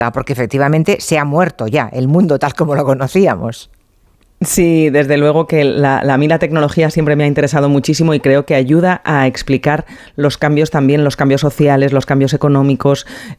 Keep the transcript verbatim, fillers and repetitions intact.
porque efectivamente se ha muerto ya el mundo tal como lo conocíamos. Sí, desde luego que la, la, a mí la tecnología siempre me ha interesado muchísimo y creo que ayuda a explicar los cambios también, los cambios sociales, los cambios económicos,